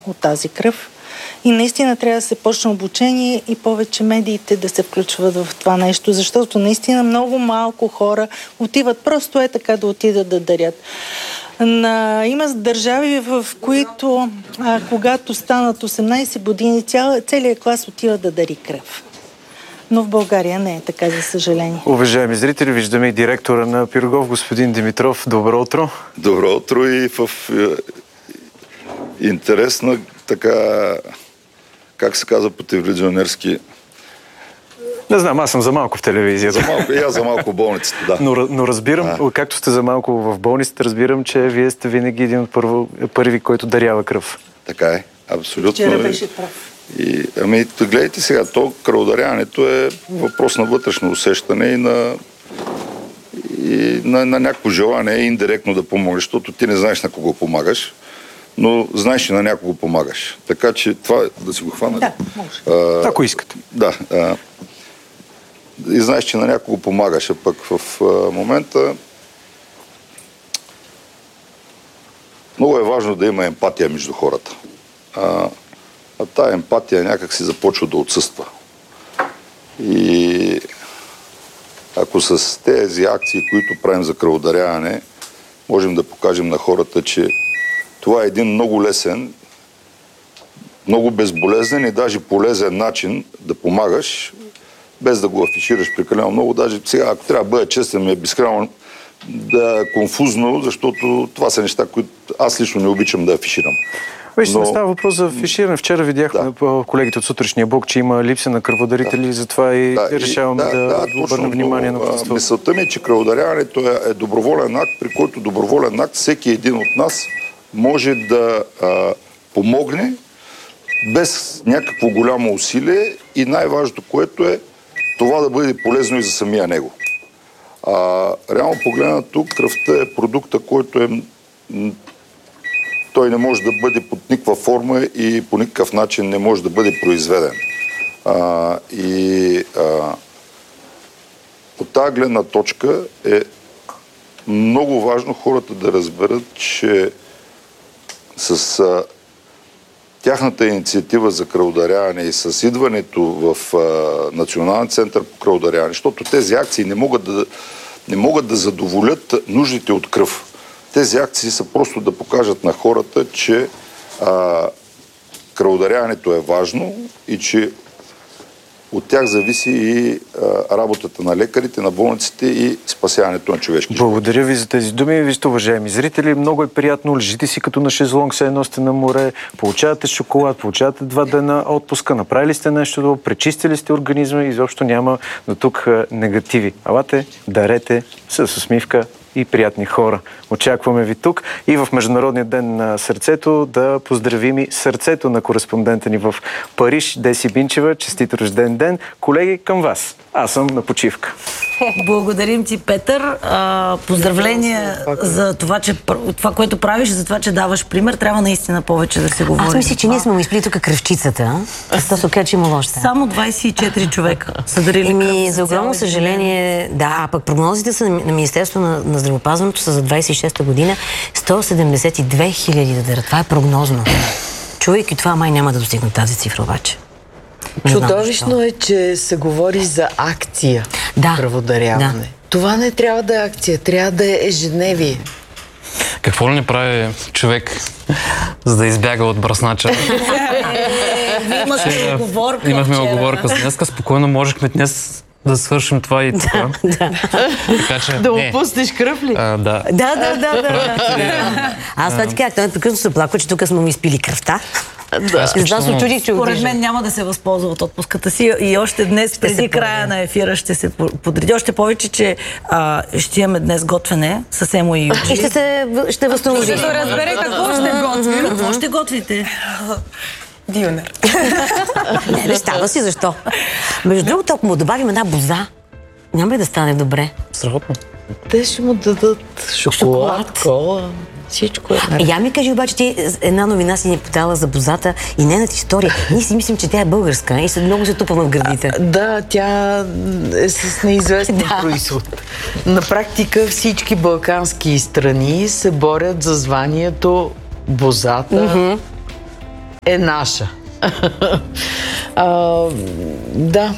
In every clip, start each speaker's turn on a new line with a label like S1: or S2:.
S1: от тази кръв. И наистина трябва да се почне обучение и повече медиите да се включват в това нещо, защото наистина много малко хора отиват просто така да отидат да дарят. Има държави, в които когато станат 18 години, целият клас отива да дари кръв. Но в България не е така, за съжаление.
S2: Уважаеми зрители, виждаме и директора на Пирогов, господин Димитров. Добро утро.
S3: Добро утро и в интересна така, как се казва по телевизионерски...
S2: Не знам, аз съм за малко в телевизията.
S3: За малко, и аз за малко в болницата, да.
S2: Но разбирам, както сте за малко в болницата, разбирам, че вие сте винаги един от първи, който дарява кръв.
S3: Така е, абсолютно.
S1: Вчера беше прав.
S3: Гледайте сега, кръводаряването е въпрос на вътрешно усещане и на някакво желание индиректно да помогнеш, защото ти не знаеш на кого помагаш, но знаеш, че на някого помагаш. Така че това да си го хвана.
S1: Да, може.
S2: Ако искате.
S3: Да. И знаеш, че на някого помагаш, а пък в момента много е важно да има емпатия между хората. А тая емпатия някак си започва да отсъства. И ако с тези акции, които правим за кръводаряване, можем да покажем на хората, че това е един много лесен, много безболезнен и даже полезен начин да помагаш, без да го афишираш прекалено много. Даже сега, ако трябва да бъда честен, ми е безкрайно конфузно, защото това са неща, които аз лично не обичам да афиширам.
S2: Вижте, не става въпрос за афиширане. Вчера видяхме колегите от сутрешния блок, че има липса на кръводарители, затова и решаваме да обърнем внимание на това.
S3: Мисълта ми е, че кръводаряването е доброволен акт, при който доброволен акт всеки един от нас може да помогне без някакво голямо усилие и най-важното, което е това да бъде полезно и за самия него. Реално погледнато, кръвта е продукта, който той не може да бъде под никаква форма и по никакъв начин не може да бъде произведен. От тази гледна точка е много важно хората да разберат, че с тяхната инициатива за кръводаряване и с идването в Национален център по кръводаряване, защото тези акции не могат да задоволят нуждите от кръв. Тези акции са просто да покажат на хората, че кръводаряването е важно и че от тях зависи и работата на лекарите, на болниците и спасяването на човешки живот.
S2: Благодаря ви за тези думи. Вижте, уважаеми зрители, много е приятно. Лежите си като на шезлонг, все едно сте на море, получавате шоколад, получавате 2 дена отпуска, направили сте нещо, пречистили сте организма и изобщо няма до тук негативи. Алате, дарете с усмивка и приятни хора. Очакваме ви тук и в Международния ден на сърцето да поздравим и сърцето на кореспондента ни в Париж, Деси Бинчева. Честит рожден ден. Колеги, към вас. Аз съм на почивка.
S4: Благодарим ти, Петър. Поздравления за това, което правиш, за това, че даваш пример. Трябва наистина повече да се говори.
S5: Аз мисля, че ние сме му изпили тук кръвчицата. Просто се оказа, че има още.
S4: Само 24 човека са дарили кръв.
S5: За огромно съжаление, а пък прогнозите са на Министерството на здравеопазването са за 26-та година 172 хиляди да дарят. Това е прогнозно. Чувайки това, май няма да достигна тази цифра обаче.
S6: Чудовищно е, че се говори за акция кръводаряване. Да. Това не трябва да е акция, трябва да е ежедневие.
S7: Какво ли не прави човек, за да избяга от бръснача? Имахме оговорка за днеска. Спокойно можехме днес да свършим това и това.
S6: Да опуснеш кръв ли?
S7: Да.
S5: Аз това ти казах, той прекъсно се плаква, че тук сме му изпили кръвта.
S4: Според мен няма да се възползва от отпуската си и още днес, преди края на ефира, ще се подреди. Още повече, че ще имаме днес готвене с Емо и Юджи.
S5: И ще възстанови.
S4: Ще се разбере какво ще готви. Какво ще готвите?
S6: Дюнер.
S5: Не става си, защо? Между другото, ако му добавим една боза, няма ли да стане добре?
S7: Страхотно.
S6: Те ще му дадат шоколад, кола. Всичко е.
S5: Я ми кажи обаче, ти една новина си ни подала за бозата и нейната история. Ние си мислим, че тя е българска и много се тупа в гърдите.
S6: Да, тя е с неизвестен произход. На практика всички балкански страни се борят за званието бозата е наша. Да.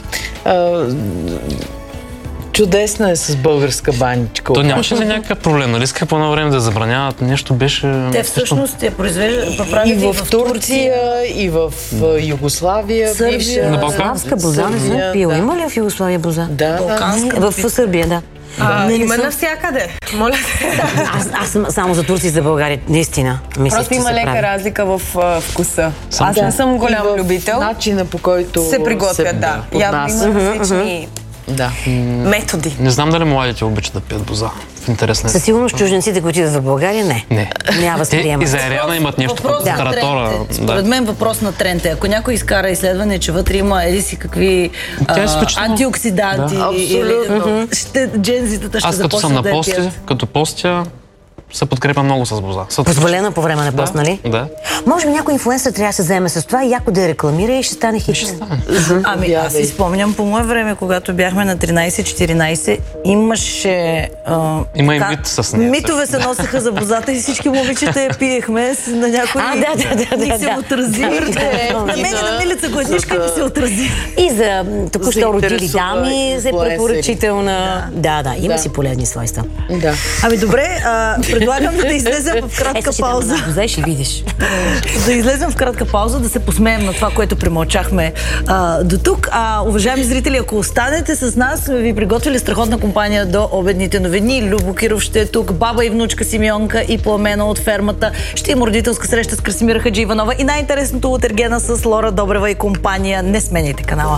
S6: Чудесна е с българска баничка.
S7: То нямаше за някакъв проблем, нали? Искаха по едно време да забраняват. Нещо беше...
S4: Те всъщност я произвеждат
S6: и в Турция, и в Югославия.
S5: Сърбия.
S7: На Балкан?
S5: Славска боза не съм пила. Има ли в Югославия боза?
S6: Да.
S5: В Сърбия, да.
S8: Има навсякъде. Моля те.
S5: Аз съм само за Турция и за България. Наистина.
S8: Просто има лека разлика в вкуса. Аз не съм голям любител.
S6: Начина, по който
S8: се приготвят, да. Явно има различни методи.
S7: Не знам дали младите обичат да пият боза. В интересна.
S5: Със сигурност чужденците, които идват в България, не. Няма възприемат.
S7: И за Ариана имат нещо като каратора.
S4: Според мен въпрос на тренд е. Ако някой изкара изследване, че вътре има си какви антиоксиданти, джензитата ще започнат да я пият.
S7: Аз като постя, се подкрепя много с боза.
S5: Позволено по време на пост, нали?
S7: Да.
S5: Може би някой инфлуенсър трябва да се вземе с това и яко да я рекламира и ще стане хит.
S4: Ами аз си спомням по мое време, когато бяхме на 13-14, имаше...
S7: Има и мит с нея.
S4: Митове се носеха за бозата и всички момичета я пиехме на някой ни се отрази. На мен и на Милица Гладишка ни се отрази.
S5: И за току-що родили дами се препоръчителна. Да, има си полезни свойства.
S4: Ами добре, предлагам да излезем в кратка пауза.
S5: Ще видиш.
S4: Да излезем в кратка пауза, да се посмеем на това, което премълчахме до тук. Уважаеми зрители, ако останете с нас, сме ви приготвили страхотна компания до обедните новини. Любо Киров ще е тук, баба и внучка Симеонка и Пламена от фермата. Ще има родителска среща с Красимира Хаджииванова и най-интересното от Ергена с Лора Добрева и компания. Не сменяйте канала.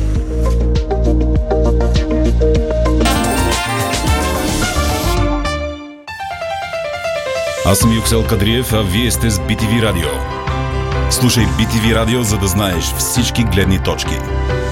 S9: Аз съм Юксел Кадриев, а вие сте с BTV Радио. Слушай BTV Радио, за да знаеш всички гледни точки.